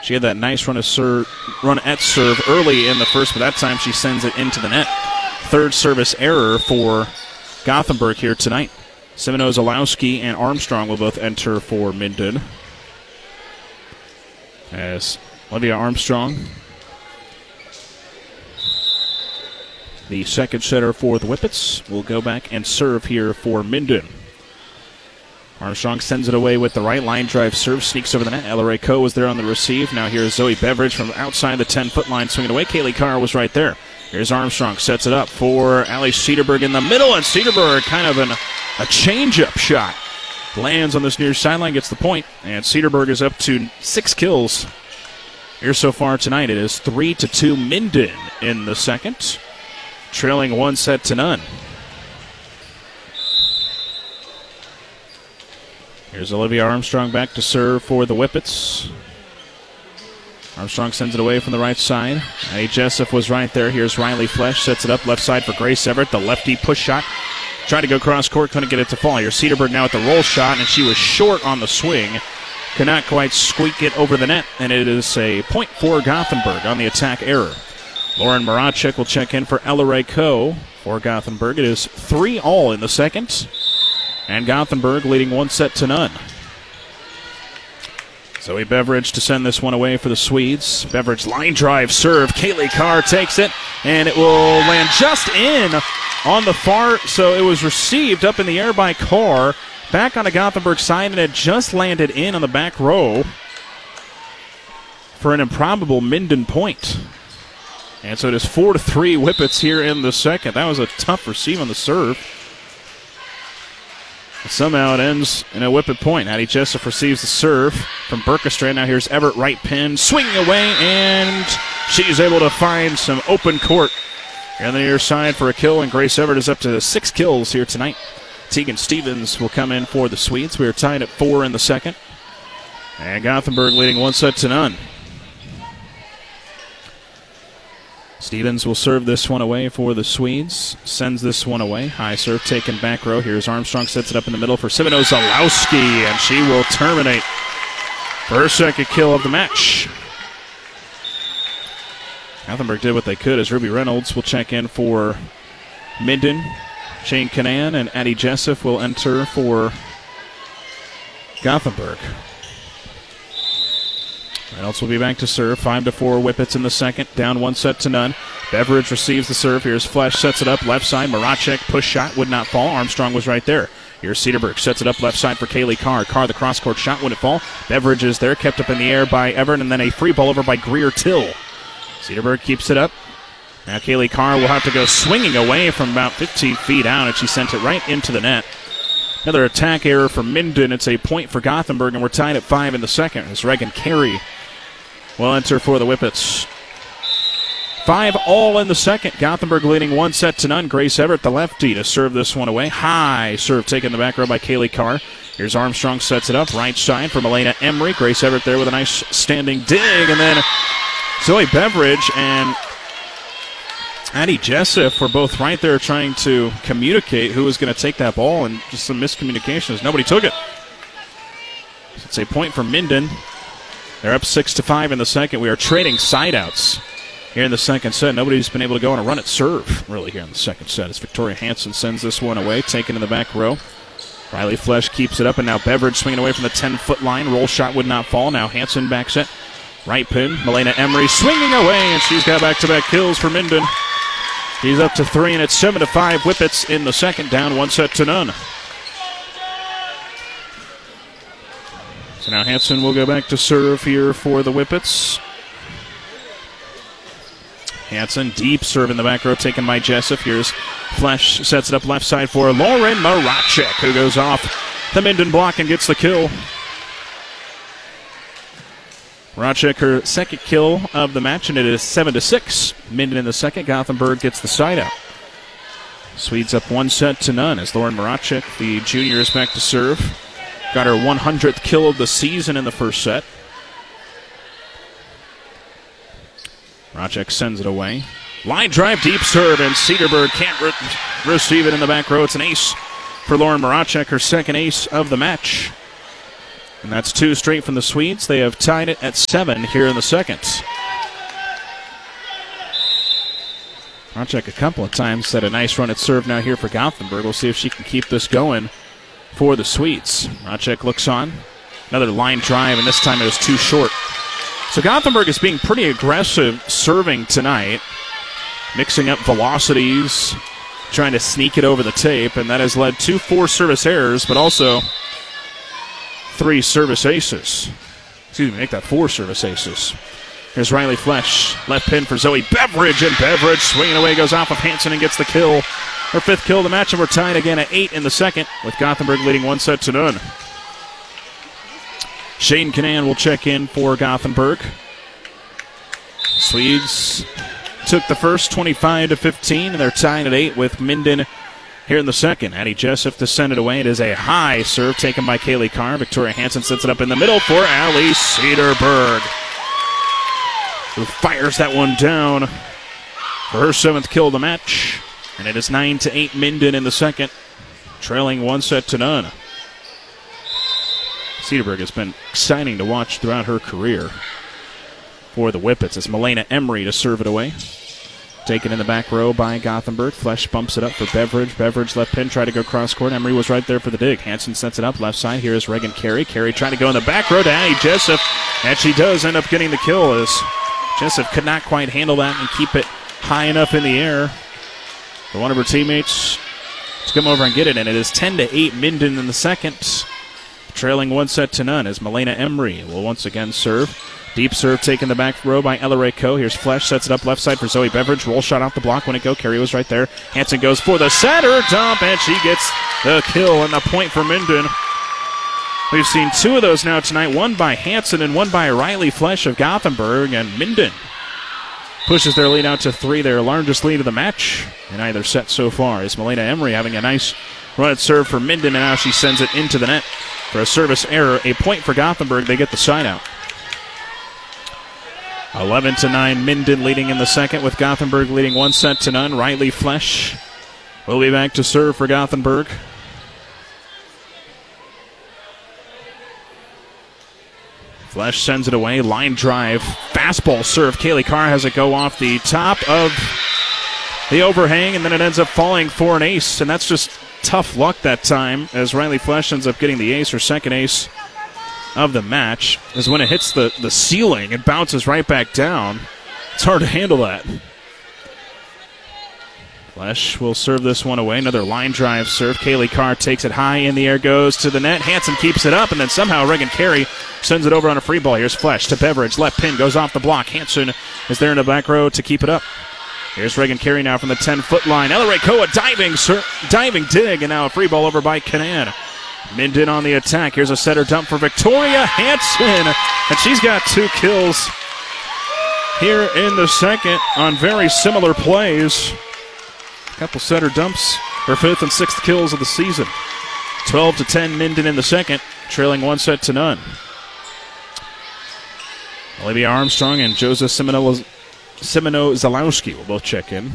She had that nice run at serve early in the first, but that time she sends it into the net. Third service error for Gothenburg here tonight. Seminoz, Olowski, and Armstrong will both enter for Minden. As Olivia Armstrong, the second setter for the Whippets, will go back and serve here for Minden. Armstrong sends it away with the right line drive serve, sneaks over the net. Ella Ray Coe was there on the receive. Now here's Zoe Beveridge from outside the 10-foot line swinging away. Kaylee Carr was right there. Here's Armstrong, sets it up for Allie Cedarberg in the middle, and Cedarberg kind of a change-up shot. Lands on this near sideline, gets the point, and Cedarberg is up to 6 kills here so far tonight. It is 3-2 Minden in the second, trailing 1-0. Here's Olivia Armstrong back to serve for the Whippets. Armstrong sends it away from the right side. Addie Jessup was right there. Here's Riley Flesh, sets it up left side for Grace Everett. The lefty push shot. Tried to go cross court, couldn't get it to fall. Here's Cedarberg now at the roll shot, and she was short on the swing. Could not quite squeak it over the net, and it is a point for Gothenburg on the attack error. Lauren Maracek will check in for Ella Ray Coe for Gothenburg. It is 3-all in the second, and Gothenburg leading 1-0. Zoe Beveridge to send this one away for the Swedes. Beveridge line drive serve. Kaylee Carr takes it, and it will land just in on the far. So it was received up in the air by Carr. Back on the Gothenburg side, and it just landed in on the back row for an improbable Minden point. And so it is 4-3 Whippets here in the second. That was a tough receive on the serve. Somehow it ends in a Whippet point. Addie Jessup receives the serve from Berkestrand. Now here's Everett, right pin, swinging away, and she's able to find some open court on the near side for a kill, and Grace Everett is up to 6 kills here tonight. Tegan Stevens will come in for the Swedes. We are tied at 4 in the second, and Gothenburg leading 1-0. Stevens will serve this one away for the Swedes. Sends this one away. High serve taken back row. Here's Armstrong, sets it up in the middle for Seminoz Olowski, and she will terminate for her second kill of the match. Gothenburg did what they could as Ruby Reynolds will check in for Minden. Shane Canan and Addie Jessup will enter for Gothenburg. Reynolds will be back to serve. 5-4 Whippets in the second. Down 1-0. Beveridge receives the serve. Here's Flesh, sets it up left side. Maracek push shot would not fall. Armstrong was right there. Here's Cedarberg, sets it up left side for Kaylee Carr. Carr, the cross court shot wouldn't fall. Beveridge is there, kept up in the air by Everett, and then a free ball over by Greer Till. Cedarberg keeps it up. Now Kaylee Carr will have to go swinging away from about 15 feet out, and she sent it right into the net. Another attack error for Minden. It's a point for Gothenburg, and we're tied at 5 in the second as Reagan Carey will enter for the Whippets. 5-all in the second. Gothenburg leading 1-0. Grace Everett, the lefty, to serve this one away. High serve taken in the back row by Kaylee Carr. Here's Armstrong, sets it up right side for Milena Emery. Grace Everett there with a nice standing dig, and then Zoe Beveridge and Addie Jessup were both right there trying to communicate who was going to take that ball, and just some miscommunications. Nobody took it. It's a point for Minden. They're up 6-5 in the second. We are trading sideouts here in the second set. Nobody's been able to go on a run at serve, really, here in the second set. As Victoria Hansen sends this one away, taken in the back row. Riley Flesh keeps it up, and now Beveridge swinging away from the 10-foot line. Roll shot would not fall. Now Hansen back set. Right pin. Milena Emery swinging away, and she's got back-to-back kills for Minden. He's up to 3, and it's 7-5 Whippets in the second, down 1-0. So now Hansen will go back to serve here for the Whippets. Hansen, deep serve in the back row, taken by Jessup. Here's Flesh, sets it up left side for Lauren Maracek, who goes off the Minden block and gets the kill. Maracek, her second kill of the match, and it is 7-6. Minden in the second. Gothenburg gets the side out. Swedes up 1-0 as Lauren Maracek, the junior, is back to serve. Got her 100th kill of the season in the first set. Maracek sends it away. Line drive, deep serve, and Cedarberg can't receive it in the back row. It's an ace for Lauren Maracek, her second ace of the match. And that's 2 straight from the Swedes. They have tied it at 7 here in the second. Racek a couple of times had a nice run at serve now here for Gothenburg. We'll see if she can keep this going for the Swedes. Racek looks on. Another line drive, and this time it was too short. So Gothenburg is being pretty aggressive serving tonight, mixing up velocities, trying to sneak it over the tape, and that has led to 4 service errors, but also 3 service aces. Excuse me, make that 4 service aces. Here's Riley Flesch, left pin for Zoe Beveridge, and Beveridge swinging away, goes off of Hansen and gets the kill. Her 5th kill of the match, and we're tied again at 8 in the second, with Gothenburg leading 1-0. Shane Canan will check in for Gothenburg. Swedes took the first 25-15, and they're tied at 8 with Minden here in the second. Addie Jessup to send it away. It is a high serve taken by Kaylee Carr. Victoria Hansen sets it up in the middle for Allie Cederberg, who fires that one down for her 7th kill of the match. And it is 9-8 Minden in the second, trailing 1-0. Cederberg has been exciting to watch throughout her career for the Whippets. It's Milena Emery to serve it away. Taken in the back row by Gothenburg. Flesch bumps it up for Beveridge. Beveridge left pin, try to go cross court. Emery was right there for the dig. Hansen sets it up left side. Here is Reagan Carey. Carey trying to go in the back row to Addie Jessup, and she does end up getting the kill as Jessup could not quite handle that and keep it high enough in the air for one of her teammates to come over and get it. And it is 10-8 Minden in the second, trailing 1-0 as Milena Emery will once again serve. Deep serve taken the back row by Ella Ray Coe. Here's Flesch, sets it up left side for Zoe Beveridge. Roll shot off the block. When it go, Carey was right there. Hansen goes for the center dump, and she gets the kill and the point for Minden. We've seen 2 of those now tonight, one by Hansen and one by Riley Flesch of Gothenburg, and Minden pushes their lead out to 3, their largest lead of the match in either set so far. Is Milena Emery having a nice run at serve for Minden, and now she sends it into the net for a service error. A point for Gothenburg. They get the side out. 11-9 Minden leading in the second, with Gothenburg leading 1-0. Riley Flesch will be back to serve for Gothenburg. Flesch sends it away. Line drive. Fastball serve. Kaylee Carr has it go off the top of the overhang, and then it ends up falling for an ace. And that's just tough luck that time, as Riley Flesch ends up getting the ace, her second ace of the match. Is when it hits the ceiling, it bounces right back down. It's hard to handle that. Flesch will serve this one away. Another line drive serve. Kaylee Carr takes it high in the air, goes to the net. Hansen keeps it up, and then somehow Reagan Carey sends it over on a free ball. Here's Flesch to Beveridge. Left pin goes off the block. Hansen is there in the back row to keep it up. Here's Reagan Carey now from the 10-foot line. Ella Ray Coe, diving dig, and now a free ball over by Canan. Minden on the attack. Here's a setter dump for Victoria Hansen, and she's got 2 kills here in the second on very similar plays. Couple setter dumps, her 5th and 6th kills of the season. 12-10 Minden in the second, trailing 1-0. Olivia Armstrong and Joseph Semino Zalowski will both check in.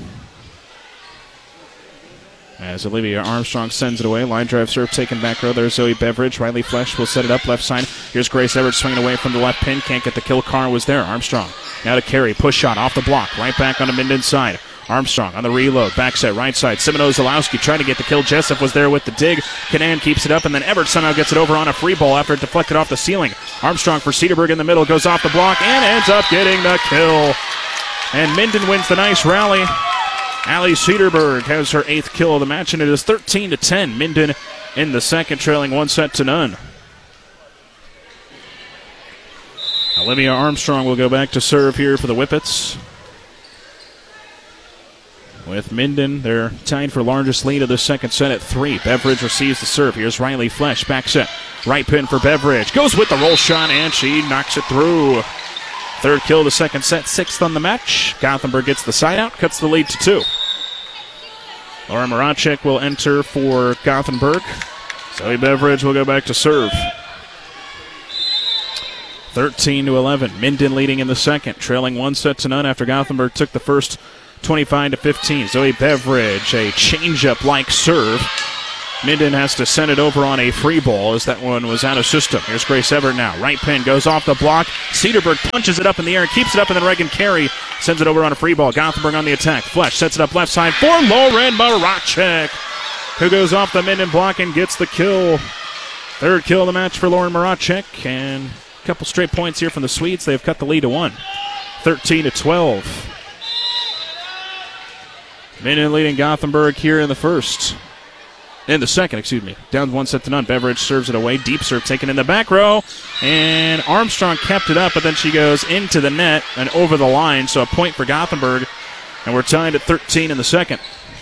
As Olivia Armstrong sends it away. Line drive serve taken back row. There's Zoe Beveridge. Riley Flesch will set it up left side. Here's Grace Everett swinging away from the left pin. Can't get the kill. Carr was there. Armstrong now to Carey. Push shot off the block. Right back on the Minden side. Armstrong on the reload. Back set right side. Semino Zalowski trying to get the kill. Jessup was there with the dig. Canan keeps it up, and then Everett somehow gets it over on a free ball after it deflected off the ceiling. Armstrong for Cederberg in the middle. Goes off the block and ends up getting the kill. And Minden wins the nice rally. Allie Cederberg has her 8th kill of the match, and it is 13-10. Minden in the second, trailing 1-0. Olivia Armstrong will go back to serve here for the Whippets. With Minden, they're tied for largest lead of the second set at 3. Beveridge receives the serve. Here's Riley Flesch. Back set. Right pin for Beveridge. Goes with the roll shot, and she knocks it through. 3rd kill of the second set, 6th on the match. Gothenburg gets the side out, cuts the lead to 2. Laura Maracek will enter for Gothenburg. Zoe Beveridge will go back to serve. 13-11. Minden leading in the second, trailing 1-0 after Gothenburg took the first 25-15. Zoe Beveridge, a change-up like serve. Minden has to send it over on a free ball as that one was out of system. Here's Grace Everett now. Right pin goes off the block. Cedarburg punches it up in the air and keeps it up, and then Reagan Carey sends it over on a free ball. Gothenburg on the attack. Flesh sets it up left side for Lauren Maracek, who goes off the Minden block and gets the kill. Third kill of the match for Lauren Maracek, and a couple straight points here from the Swedes. They've cut the lead to 1. 13-12. Minden leading Gothenburg here in the second, excuse me. Down 1-0. Beveridge serves it away. Deep serve taken in the back row. And Armstrong kept it up, but then she goes into the net and over the line. So a point for Gothenburg. And we're tied at 13 in the second.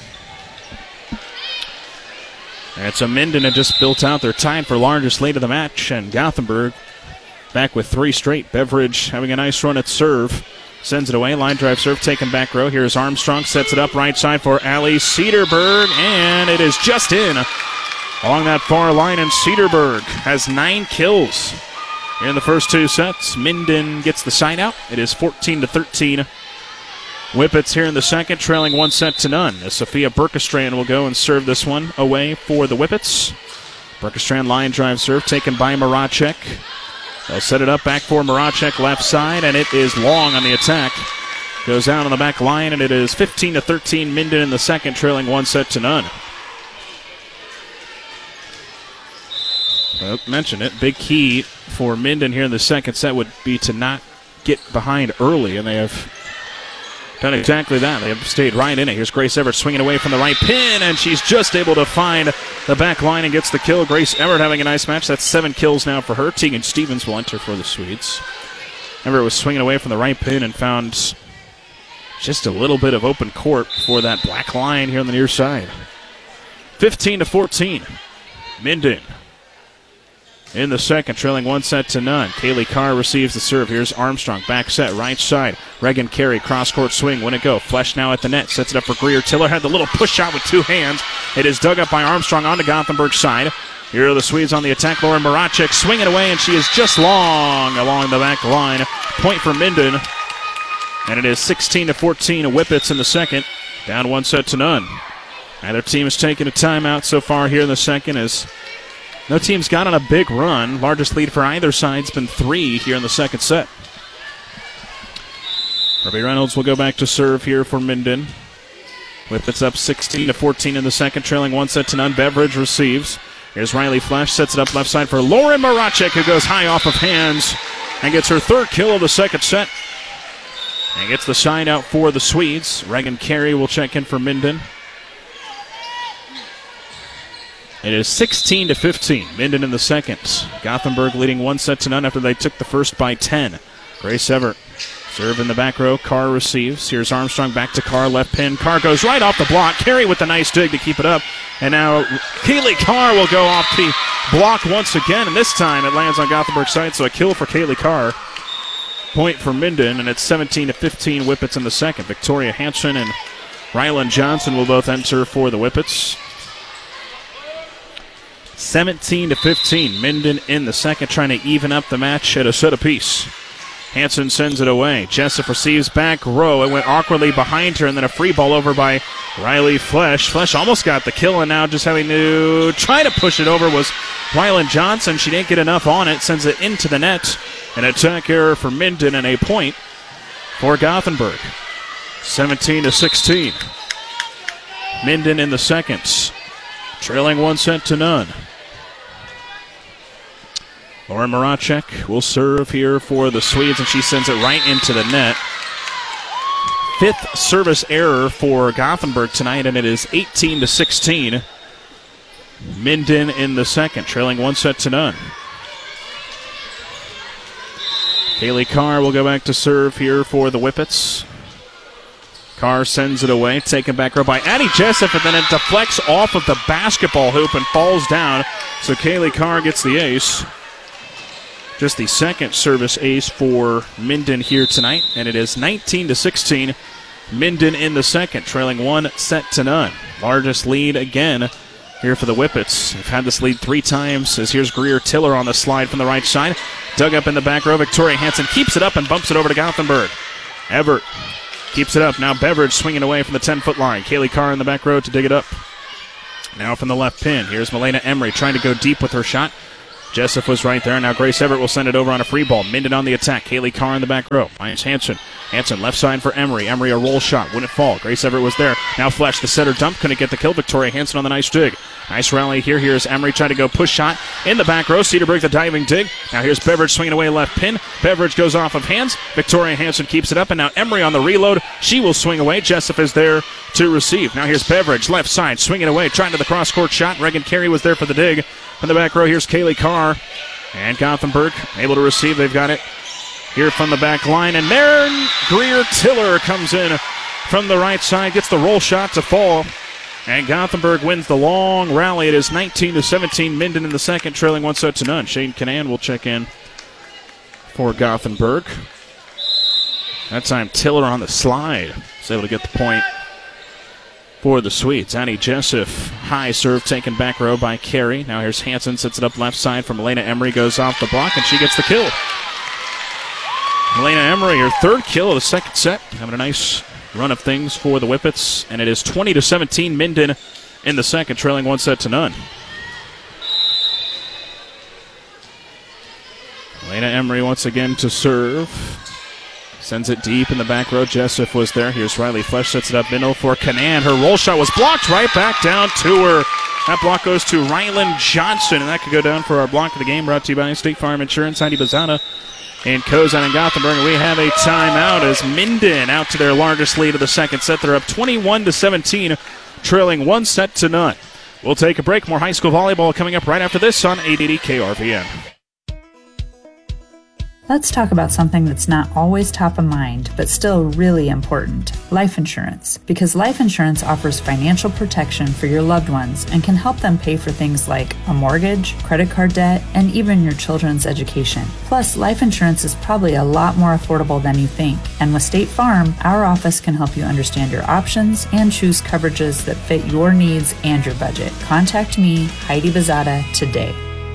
And so Minden had just built out their time for largest lead of the match. And Gothenburg back with 3 straight. Beveridge having a nice run at serve. Sends it away. Line drive serve taken back row. Here's Armstrong. Sets it up right side for Allie Cedarburg. And it is just in along that far line. And Cedarburg has 9 kills in the first 2 sets. Minden gets the side out. It is 14-13. Whippets here in the second, trailing 1-0. As Sophia Berkestrand will go and serve this one away for the Whippets. Berkestrand line drive serve taken by Maracek. They'll set it up back for Maracek left side, and it is long on the attack. Goes out on the back line, and it is 15-13. Minden in the second, trailing 1-0. Well, mentioned it. Big key for Minden here in the second set would be to not get behind early, and they have done exactly that. They have stayed right in it. Here's Grace Everett swinging away from the right pin, and she's just able to find the back line and gets the kill. Grace Everett having a nice match. That's 7 kills now for her. Tegan Stevens will enter for the Swedes. Everett was swinging away from the right pin and found just a little bit of open court for that black line here on the near side. 15-14. Minden in the second, trailing 1-0. Kaylee Carr receives the serve. Here's Armstrong. Back set, right side. Reagan Carey, cross-court swing. Win it go. Flesh now at the net. Sets it up for Greer Tiller. Had the little push shot with 2 hands. It is dug up by Armstrong on the Gothenburg side. Here are the Swedes on the attack. Lauren Maracek swinging away, and she is just long along the back line. Point for Minden. And it is 16-14. Whippets in the second. Down 1-0. Neither team has taken a timeout so far here in the second as no team's got on a big run. Largest lead for either side's been 3 here in the second set. Ruby Reynolds will go back to serve here for Minden. Whippets up 16-14 in the second, trailing 1-0. Beveridge receives. Here's Riley Flesh, sets it up left side for Lauren Maracek, who goes high off of hands and gets her 3rd kill of the second set. And gets the side out for the Swedes. Reagan Carey will check in for Minden. It is 16-15. Minden in the second. Gothenburg leading 1-0 after they took the first by 10. Grace Everett serve in the back row. Carr receives. Here's Armstrong back to Carr. Left pin. Carr goes right off the block. Carey with a nice dig to keep it up. And now Kaylee Carr will go off the block once again. And this time it lands on Gothenburg's side. So a kill for Kaylee Carr. Point for Minden. And it's 17-15. Whippets in the second. Victoria Hansen and Rylan Johnson will both enter for the Whippets. 17-15. Minden in the second, trying to even up the match at a set apiece. Hansen sends it away. Jessup receives back row. It went awkwardly behind her, and then a free ball over by Riley Flesh. Flesh almost got the kill, and now just having to try to push it over was Rylan Johnson. She didn't get enough on it. Sends it into the net. An attack error for Minden and a point for Gothenburg. 17-16. Minden in the second, trailing 1-0. Lauren Maracek will serve here for the Swedes, and she sends it right into the net. 5th service error for Gothenburg tonight, and it is 18-16. Minden in the second, trailing 1-0. Kaylee Carr will go back to serve here for the Whippets. Carr sends it away, taken back row by Addie Jessup, and then it deflects off of the basketball hoop and falls down. So Kaylee Carr gets the ace. Just the second service ace for Minden here tonight, and it is 19-16. Minden in the second, trailing 1-0. Largest lead again here for the Whippets. They've had this lead 3 times, as here's Greer Tiller on the slide from the right side. Dug up in the back row. Victoria Hansen keeps it up and bumps it over to Gothenburg. Everett keeps it up. Now Beveridge swinging away from the 10-foot line. Kaylee Carr in the back row to dig it up. Now from the left pin, here's Milena Emery trying to go deep with her shot. Jessup was right there. Now Grace Everett will send it over on a free ball. Minden on the attack. Kaylee Carr in the back row. Finds Hanson. Hanson left side for Emery. Emery a roll shot. Wouldn't fall. Grace Everett was there. Now Flesh the setter dump. Couldn't get the kill. Victoria Hanson on the nice dig. Nice rally here. Here's Emery trying to go push shot in the back row. Cedarburg the diving dig. Now here's Beveridge swinging away left pin. Beveridge goes off of hands. Victoria Hanson keeps it up. And now Emery on the reload. She will swing away. Jessup is there to receive. Now here's Beveridge left side swinging away. Trying to the cross court shot. Reagan Carey was there for the dig. From the back row here's Kaylee Carr. And Gothenburg able to receive. They've got it here from the back line. And there Greer Tiller comes in from the right side. Gets the roll shot to fall. And Gothenburg wins the long rally. It is 19-17. Minden in the second, trailing 1-0. Shane Canan will check in for Gothenburg. That time Tiller on the slide was able to get the point for the Swedes. Annie Jessup, high serve taken back row by Carey. Now here's Hanson, sits it up left side for Milena Emery, goes off the block, and she gets the kill. Milena Emery, her third kill of the second set, having a nice run of things for the Whippets, and it is 20-17 Minden in the second, trailing 1-0. Milena Emery once again to serve. Sends it deep in the back row. Jessup was there. Here's Riley Flesh. Sets it up middle for Canan. Her roll shot was blocked right back down to her. That block goes to Ryland Johnson, and that could go down for our block of the game, brought to you by State Farm Insurance. Heidi Bazana and Kozan and Gothenburg. And we have a timeout as Minden out to their largest lead of the second set. They're up 21-17, trailing 1-0. We'll take a break. More high school volleyball coming up right after this on 880 KRVN. Let's talk about something that's not always top of mind, but still really important: life insurance. Because life insurance offers financial protection for your loved ones and can help them pay for things like a mortgage, credit card debt, and even your children's education. Plus, life insurance is probably a lot more affordable than you think. And with State Farm, our office can help you understand your options and choose coverages that fit your needs and your budget. Contact me, Heidi Bazada, today.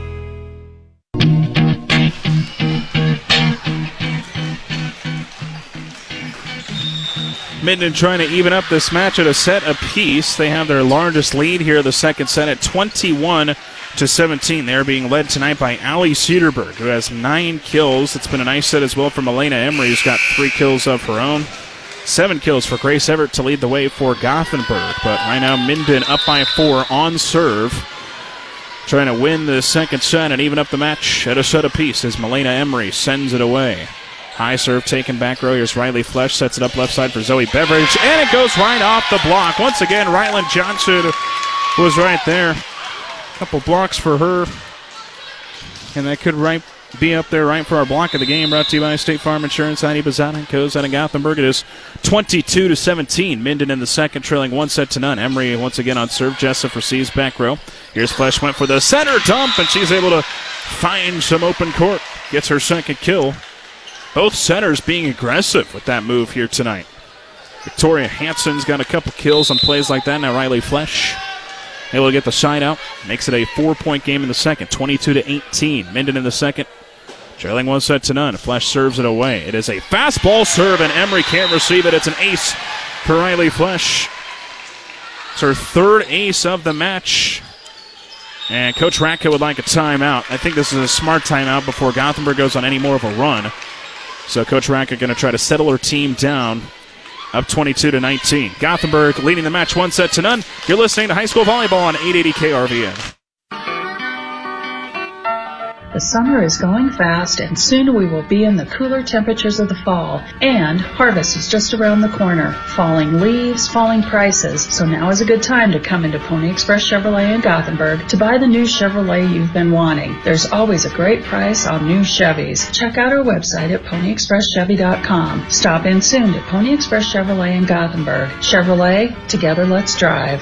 Minden trying to even up this match at a set apiece. They have their largest lead here the second set at 21-17. They're being led tonight by Allie Cedarburg, who has 9 kills. It's been a nice set as well for Milena Emery, who's got 3 kills of her own. 7 kills for Grace Everett to lead the way for Gothenburg. But right now Minden up by 4 on serve, trying to win the second set and even up the match at a set apiece as Milena Emery sends it away. High serve taken back row. Here's Riley Flesh. Sets it up left side for Zoe Beveridge. And it goes right off the block. Once again, Ryland Johnson was right there. A couple blocks for her. And that could be up there right for our block of the game. Brought to you by State Farm Insurance. Heidi Bazana goes out of Gothenburg. It is 22-17. Minden in the second, trailing 1-0. Emery once again on serve. Jessup receives back row. Here's Flesh, went for the center dump, and she's able to find some open court. Gets her second kill. Both centers being aggressive with that move here tonight. Victoria Hanson's got a couple kills on plays like that. Now Riley Flesh able to get the side out. Makes it a 4-point game in the second, 22-18. Minden in the second, trailing 1-0. Flesh serves it away. It is a fastball serve, and Emery can't receive it. It's an ace for Riley Flesh. It's her third ace of the match. And Coach Ratka would like a timeout. I think this is a smart timeout before Gothenburg goes on any more of a run. So Coach Ratka going to try to settle her team down, up 22-19. Gothenburg leading the match 1-0. You're listening to high school volleyball on 880 KRVN. The summer is going fast, and soon we will be in the cooler temperatures of the fall. And harvest is just around the corner. Falling leaves, falling prices. So now is a good time to come into Pony Express Chevrolet in Gothenburg to buy the new Chevrolet you've been wanting. There's always a great price on new Chevys. Check out our website at ponyexpresschevy.com. Stop in soon at Pony Express Chevrolet in Gothenburg. Chevrolet, together let's drive.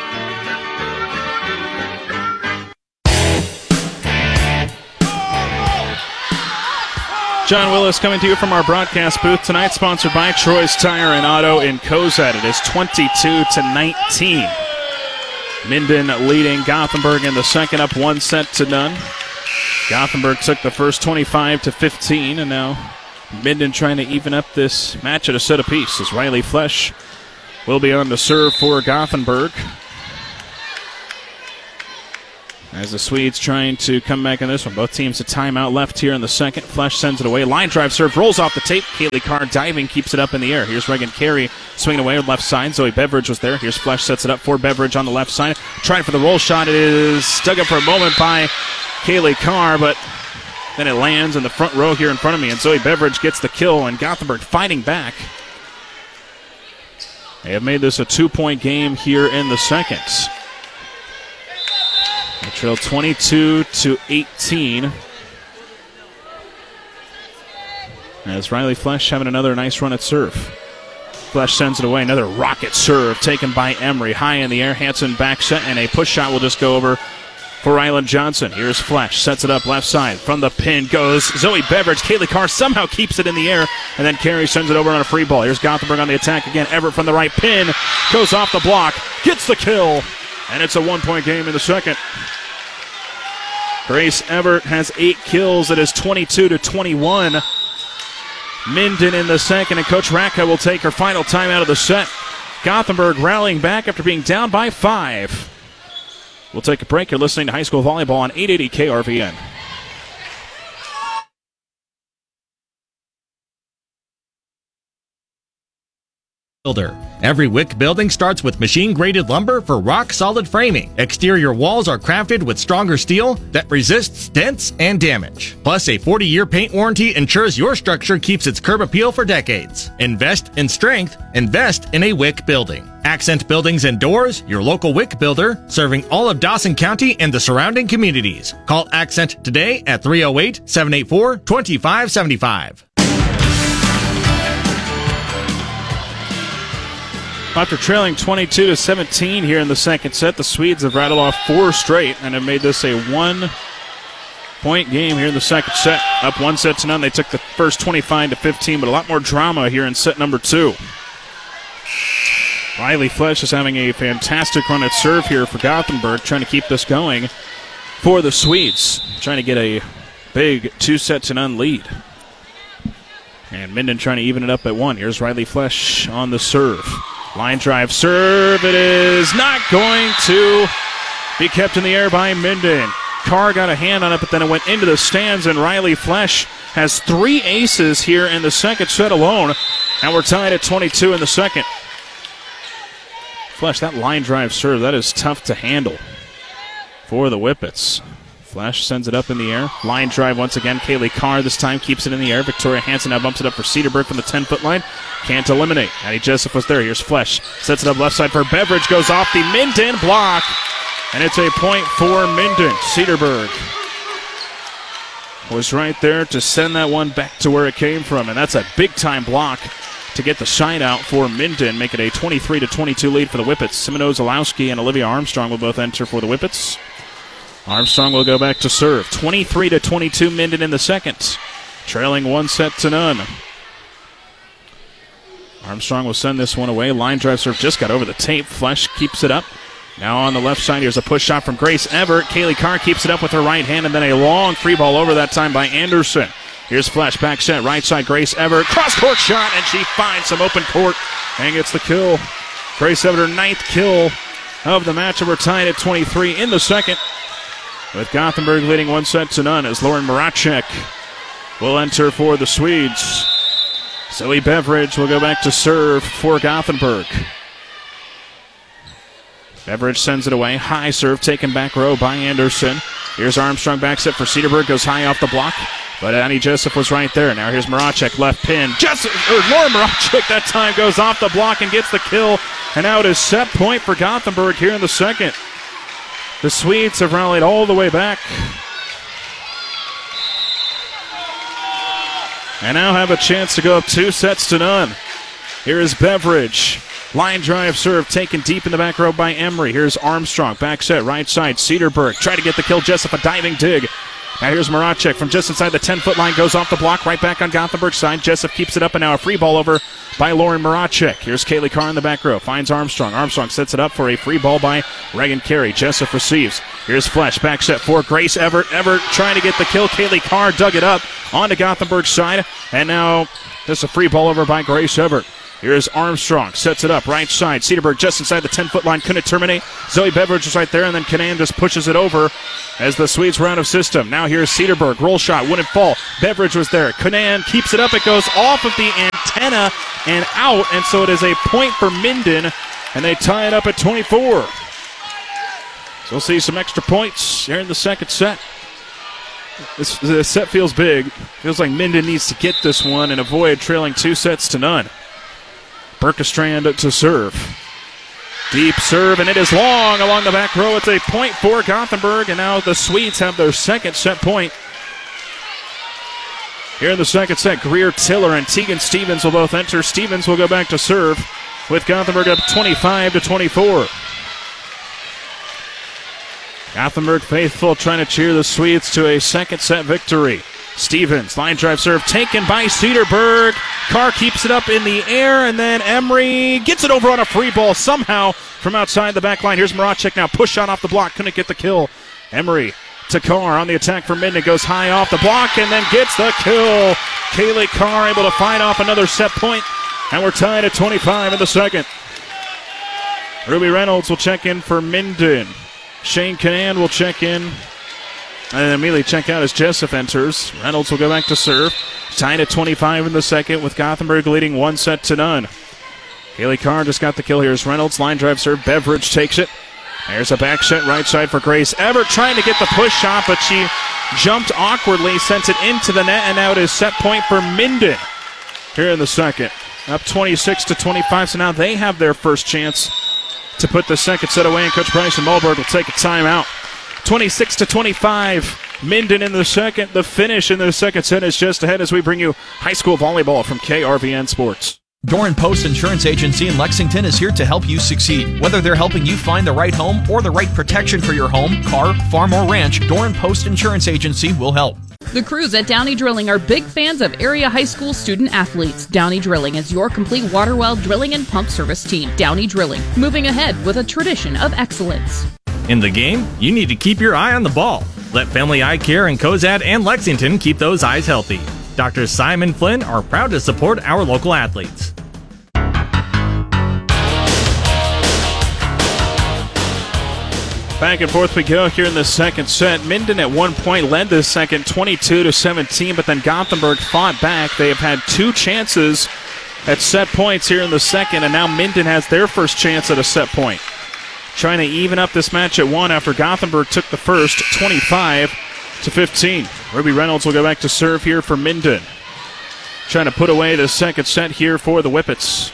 John Willis coming to you from our broadcast booth tonight, sponsored by Troy's Tire and Auto in Cozad. It is 22-19. Minden leading Gothenburg in the second, up 1-0. Gothenburg took the first 25-15, and now Minden trying to even up this match at a set apiece as Riley Flesh will be on to serve for Gothenburg. As the Swedes trying to come back in this one. Both teams a timeout left here in the second. Flesch sends it away. Line drive serve rolls off the tape. Kaylee Carr diving, keeps it up in the air. Here's Reagan Carey swinging away on the left side. Zoe Beveridge was there. Here's Flesch, sets it up for Beveridge on the left side. Trying for the roll shot. It is dug up for a moment by Kaylee Carr, but then it lands in the front row here in front of me, and Zoe Beveridge gets the kill, and Gothenburg fighting back. They have made this a 2-point game here in the second. They trail 22-18. As Riley Flesch having another nice run at serve. Flesch sends it away. Another rocket serve taken by Emery. High in the air. Hansen back set, and a push shot will just go over for Ryland Johnson. Here's Flesch. Sets it up left side. From the pin goes Zoe Beveridge. Kaylee Carr somehow keeps it in the air, and then Carey sends it over on a free ball. Here's Gothenburg on the attack again. Everett from the right pin. Goes off the block. Gets the kill. And it's a 1-point game in the second. Grace Everett has 8 kills. It is 22-21. Minden in the second, and Coach Racka will take her final time out of the set. Gothenburg rallying back after being down by 5. We'll take a break. You're listening to high school volleyball on 880 KRVN. Builder. Every Wick building starts with machine-graded lumber for rock-solid framing. Exterior walls are crafted with stronger steel that resists dents and damage. Plus, a 40-year paint warranty ensures your structure keeps its curb appeal for decades. Invest in strength. Invest in a Wick building. Accent Buildings and Doors, your local Wick builder, serving all of Dawson County and the surrounding communities. Call Accent today at 308-784-2575. After trailing 22-17 here in the second set, the Swedes have rattled off 4 straight and have made this a 1-point game here in the second set. Up 1-0. They took the first 25-15, but a lot more drama here in set number 2. Riley Flesch is having a fantastic run at serve here for Gothenburg, trying to keep this going for the Swedes, trying to get a big 2-0 lead. And Minden trying to even it up at 1. Here's Riley Flesch on the serve. Line drive serve. It is not going to be kept in the air by Minden. Carr got a hand on it, but then it went into the stands, and Riley Flesch has 3 aces here in the second set alone, and we're tied at 22 in the second. Flesch, that line drive serve, that is tough to handle for the Whippets. Flesch sends it up in the air. Line drive once again. Kaylee Carr this time keeps it in the air. Victoria Hansen now bumps it up for Cedarburg from the 10-foot line. Can't eliminate. Addie Jessup was there. Here's Flesch. Sets it up left side for Beveridge. Goes off the Minden block. And it's a point for Minden. Cedarburg was right there to send that one back to where it came from. And that's a big-time block to get the side out for Minden. Make it a 23-22 lead for the Whippets. Simone Zalowski and Olivia Armstrong will both enter for the Whippets. Armstrong will go back to serve. 23-22 Minden in the second. Trailing 1-0. Armstrong will send this one away. Line drive serve just got over the tape. Flesch keeps it up. Now on the left side, here's a push shot from Grace Everett. Kaylee Carr keeps it up with her right hand, and then a long free ball over that time by Anderson. Here's Flesch, back set, right side, Grace Everett. Cross-court shot, and she finds some open court and gets the kill. Grace Everett, her 9th kill of the match, and we're tied at 23 in the second, with Gothenburg leading 1-0 as Lauren Maracek will enter for the Swedes. Zoe Beveridge will go back to serve for Gothenburg. Beveridge sends it away. High serve taken back row by Anderson. Here's Armstrong back set for Cedarburg. Goes high off the block. But Annie Jessup was right there. Now here's Maracek, left pin. Lauren Maracek that time goes off the block and gets the kill. And now it is set point for Gothenburg here in the second. The Swedes have rallied all the way back. And now have a chance to go up 2-0. Here is Beveridge. Line drive serve taken deep in the back row by Emery. Here's Armstrong. Back set, right side. Cedarburg. Try to get the kill. Jessup, a diving dig. Now here's Maracek from just inside the 10-foot line. Goes off the block. Right back on Gothenburg's side. Jessup keeps it up, and now a free ball over by Lauren Maracek. Here's Kaylee Carr in the back row. Finds Armstrong. Armstrong sets it up for a free ball by Reagan Carey. Jessup receives. Here's Flesch. Back set for Grace Everett. Everett trying to get the kill. Kaylee Carr dug it up onto Gothenburg's side. And now just a free ball over by Grace Everett. Here's Armstrong, sets it up, right side. Cedarburg just inside the 10-foot line, couldn't terminate. Zoe Beveridge was right there, and then Kanan just pushes it over as the Swedes run out of system. Now here's Cedarburg, roll shot, wouldn't fall. Beveridge was there. Kanan keeps it up, it goes off of the antenna and out, and so it is a point for Minden, and they tie it up at 24. So we'll see some extra points here in the second set. The set feels big. Feels like Minden needs to get this one and avoid trailing 2-0. Berkestrand to serve. Deep serve, and it is long along the back row. It's a point for Gothenburg, and now the Swedes have their second set point. Here in the second set, Greer Tiller and Tegan Stevens will both enter. Stevens will go back to serve with Gothenburg up 25-24. Gothenburg faithful trying to cheer the Swedes to a second set victory. Stevens, line drive serve taken by Cedarburg. Carr keeps it up in the air, and then Emery gets it over on a free ball somehow from outside the back line. Here's Moracek now, push shot off the block, couldn't get the kill. Emery to Carr on the attack for Minden, goes high off the block and then gets the kill. Kaylee Carr able to fight off another set point, and we're tied at 25 in the second. Ruby Reynolds will check in for Minden. Shane Kanan will check in and immediately check out as Jessup enters. Reynolds will go back to serve. Tied at 25 in the second with Gothenburg leading 1-0. Kaylee Carr just got the kill. Here's Reynolds, line drive serve. Beveridge takes it. There's a back set right side for Grace Everett trying to get the push shot, but she jumped awkwardly, sent it into the net, and now it is set point for Minden here in the second. Up 26-25, so now they have their first chance to put the second set away, and Coach Bryson Mulberg will take a timeout. 26-25, Minden in the second. The finish in the second set is just ahead as we bring you high school volleyball from KRVN Sports. Doran Post Insurance Agency in Lexington is here to help you succeed. Whether they're helping you find the right home or the right protection for your home, car, farm, or ranch, Doran Post Insurance Agency will help. The crews at Downey Drilling are big fans of area high school student athletes. Downey Drilling is your complete water well drilling and pump service team. Downey Drilling, moving ahead with a tradition of excellence. In the game, you need to keep your eye on the ball. Let Family Eye Care in Cozad and Lexington keep those eyes healthy. Dr. Simon Flynn are proud to support our local athletes. Back and forth we go here in the second set. Minden at one point led this second 22-17, but then Gothenburg fought back. They have had two chances at set points here in the second, and now Minden has their first chance at a set point. Trying to even up this match at one after Gothenburg took the first, 25-15. Ruby Reynolds will go back to serve here for Minden. Trying to put away the second set here for the Whippets.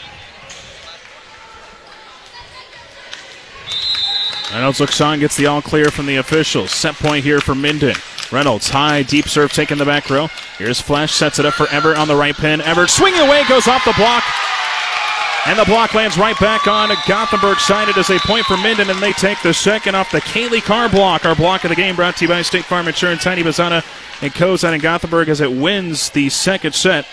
Reynolds looks on, gets the all clear from the officials. Set point here for Minden. Reynolds, high, deep serve taking the back row. Here's Flesh, sets it up for Everett on the right pin. Everett swinging away, goes off the block. And the block lands right back on Gothenburg side. It is a point for Minden, and they take the second off the Kaylee Carr block. Our block of the game brought to you by State Farm Insurance, Heidi Bazana, and Cozad in Gothenburg as it wins the second set,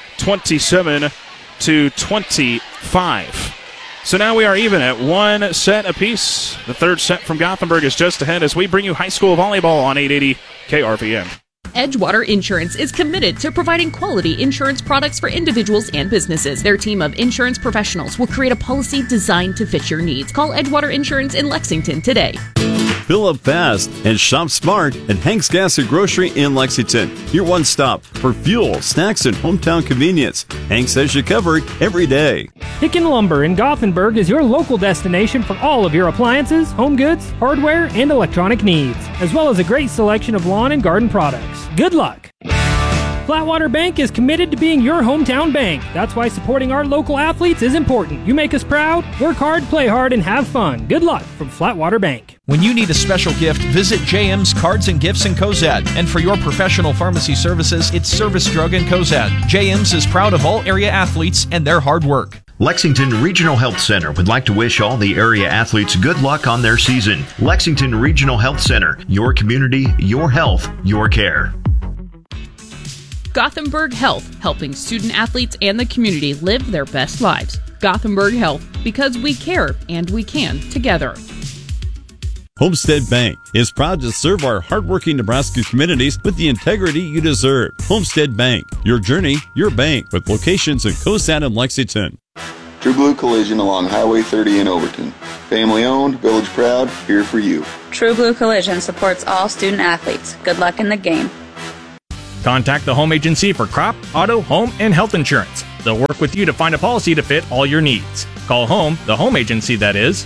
27-25. So now we are even at one set apiece. The third set from Gothenburg is just ahead as we bring you high school volleyball on 880 KRVN. Edgewater Insurance is committed to providing quality insurance products for individuals and businesses. Their team of insurance professionals will create a policy designed to fit your needs. Call Edgewater Insurance in Lexington today. Fill up fast and shop smart at Hank's Gas and Grocery in Lexington. Your one stop for fuel, snacks, and hometown convenience. Hank says you covered every day. Hicken Lumber in Gothenburg is your local destination for all of your appliances, home goods, hardware, and electronic needs, as well as a great selection of lawn and garden products. Good luck! Flatwater Bank is committed to being your hometown bank. That's why supporting our local athletes is important. You make us proud, work hard, play hard, and have fun. Good luck from Flatwater Bank. When you need a special gift, visit JM's Cards and Gifts in Cozad. And for your professional pharmacy services, it's Service Drug in Cozad. JM's is proud of all area athletes and their hard work. Lexington Regional Health Center would like to wish all the area athletes good luck on their season. Lexington Regional Health Center, your community, your health, your care. Gothenburg Health, helping student athletes and the community live their best lives. Gothenburg Health, because we care and we can together. Homestead Bank is proud to serve our hardworking Nebraska communities with the integrity you deserve. Homestead Bank, your journey, your bank, with locations in Cosat and Lexington. True Blue Collision along Highway 30 in Overton. Family owned, village proud, here for you. True Blue Collision supports all student athletes. Good luck in the game. Contact the Home Agency for crop, auto, home, and health insurance. They'll work with you to find a policy to fit all your needs. Call home, the Home Agency, that is.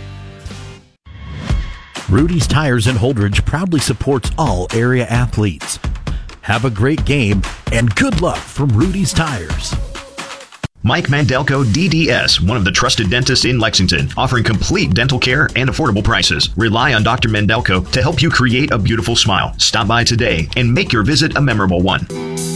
Rudy's Tires in Holdridge proudly supports all area athletes. Have a great game and good luck from Rudy's Tires. Mike Mandelko, DDS, one of the trusted dentists in Lexington, offering complete dental care and affordable prices. Rely on Dr. Mandelko to help you create a beautiful smile. Stop by today and make your visit a memorable one.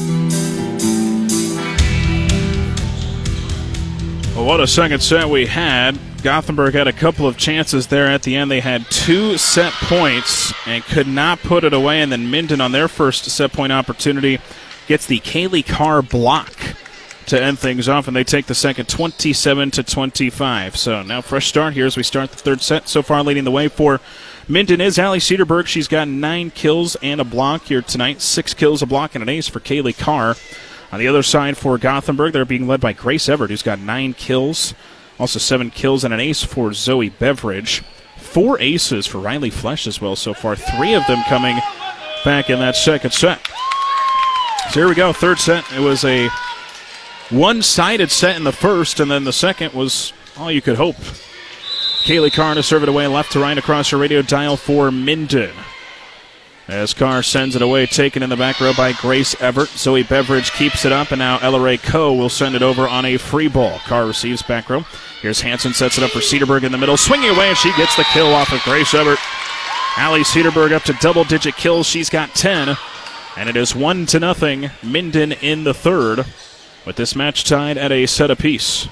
Well, what a second set we had. Gothenburg had a couple of chances there at the end. They had 2 set points and could not put it away. And then Minden, on their first set point opportunity, gets the Kaylee Carr block to end things off, and they take the second 27-25. So now fresh start here as we start the third set. So far leading the way for Minden is Allie Cedarberg. She's got 9 kills and a block here tonight. 6 kills, a block, and an ace for Kaylee Carr. On the other side for Gothenburg, they're being led by Grace Everett, who's got 9 kills. Also 7 kills and an ace for Zoe Beveridge. 4 aces for Riley Flesh as well so far. 3 of them coming back in that second set. So here we go, third set. It was a one-sided set in the first, and then the second was all you could hope. Kaylee Carr to serve it away left to right across her radio dial for Minden. As Carr sends it away, taken in the back row by Grace Everett. Zoe Beveridge keeps it up, and now Ella Ray Coe will send it over on a free ball. Carr receives back row. Here's Hansen, sets it up for Cedarberg in the middle. Swinging away, and she gets the kill off of Grace Everett. Allie Cedarberg up to double-digit kills. She's got 10, and it is 1-0. Minden in the third, with this match tied at a set apiece.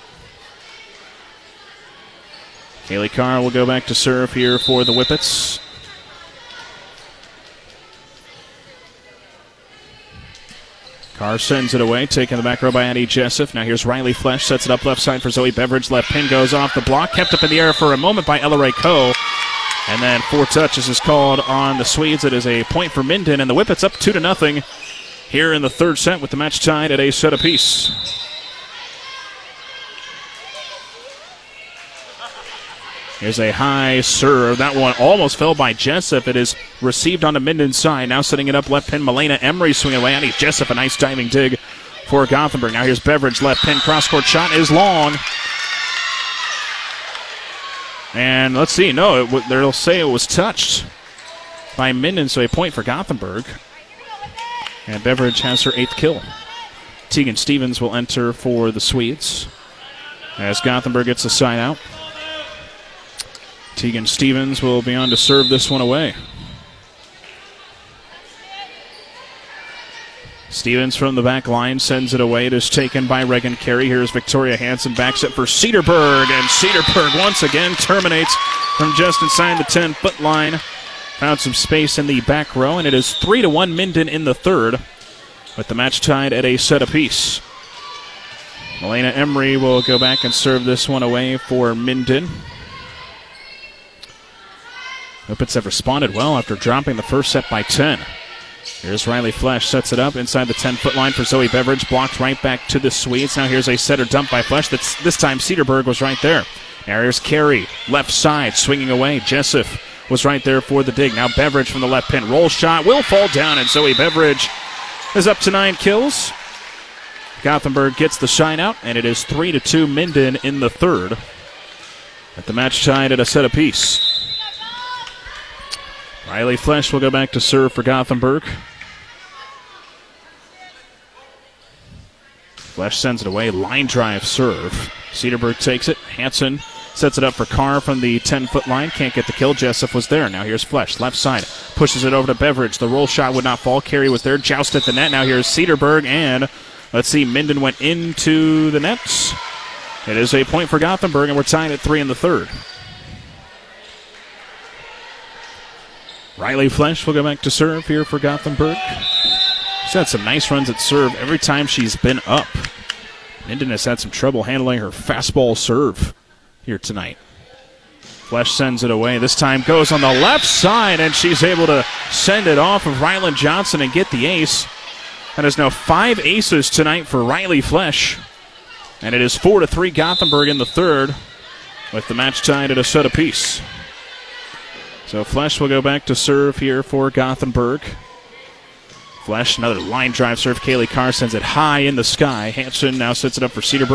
Kaylee Carr will go back to serve here for the Whippets. Carr sends it away, taken the back row by Addie Jessup. Now here's Riley Flesh, sets it up left side for Zoe Beveridge. Left pin goes off the block, kept up in the air for a moment by Ella Ray Coe. And then 4 touches is called on the Swedes. It is a point for Minden, and the Whippets up 2-0 here in the third set with the match tied at a set apiece. Here's a high serve. That one almost fell by Jessup. It is received on the Minden's side. Now setting it up left pin. Milena Emery swinging away. Annie Jessup, a nice diving dig for Gothenburg. Now here's Beveridge. Left pin. Cross-court shot is long. And let's see. No, they'll say it was touched by Minden, so a point for Gothenburg. And Beveridge has her 8th kill. Tegan Stevens will enter for the Swedes as Gothenburg gets a side out. Tegan Stevens will be on to serve this one away. Stevens from the back line sends it away. It is taken by Reagan Carey. Here's Victoria Hansen, backs it for Cedarberg, and Cedarberg once again terminates from just inside the 10-foot line. Found some space in the back row, and it is 3-1 Minden in the third, with the match tied at a set apiece. Milena Emery will go back and serve this one away for Minden. Whippets have responded well after dropping the first set by 10. Here's Riley Flesh, sets it up inside the 10-foot line for Zoe Beveridge, blocked right back to the Swedes. Now here's a setter dump by Flesh. This time Cedarberg was right there. Now here's Carey, left side, swinging away. Jessup was right there for the dig. Now Beveridge from the left pin. Roll shot will fall down, and Zoe Beveridge is up to 9 kills. Gothenburg gets the shine out, and it is 3-2 Minden in the third, with the match tied at a set apiece. Riley Flesh will go back to serve for Gothenburg. Flesh sends it away. Line drive serve. Cedarberg takes it. Hansen sets it up for Carr from the 10-foot line. Can't get the kill. Jessup was there. Now here's Flesh. Left side. Pushes it over to Beveridge. The roll shot would not fall. Carey was there. Joust at the net. Now here's Cedarberg. And let's see. Minden went into the nets. It is a point for Gothenburg, and we're tied at 3 in the third. Riley Flesh will go back to serve here for Gothenburg. She's had some nice runs at serve every time she's been up. Minden has had some trouble handling her fastball serve here tonight. Flesh sends it away. This time goes on the left side, and she's able to send it off of Ryland Johnson and get the ace. That is now 5 aces tonight for Riley Flesh. And it is 4-3 Gothenburg in the third, with the match tied at a set apiece. So Flesh will go back to serve here for Gothenburg. Flesh, another line drive serve. Kaylee Carr sends it high in the sky. Hanson now sets it up for Cedarburg.